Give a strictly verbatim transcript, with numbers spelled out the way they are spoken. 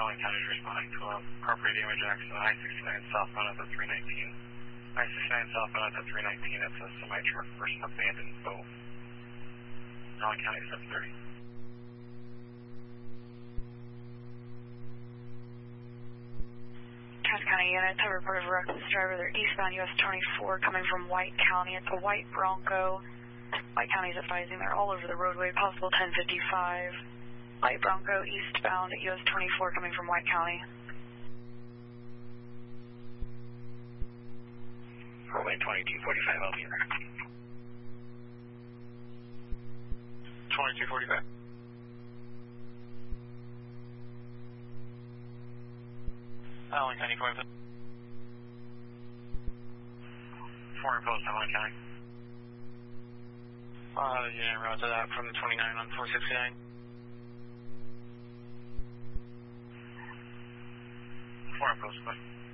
Allen County is responding to a property damage accident I sixty-nine southbound at the three nineteen. I sixty-nine southbound at the three nineteen, it's a semi-truck versus abandoned boat. Allen County seven thirty. Cass County units have reported a reckless driver. They're eastbound U S twenty-four coming from White County. It's a white Bronco. White County is advising they're all over the roadway, possible ten fifty-five. White Bronco eastbound at U S twenty-four coming from White County. Roadway twenty-two forty-five, I'll be in there. twenty-two forty-five. Allen County, four post. Four post, Allen County. Uh, unit route to that from twenty-nine on four sixty-nine. Four post,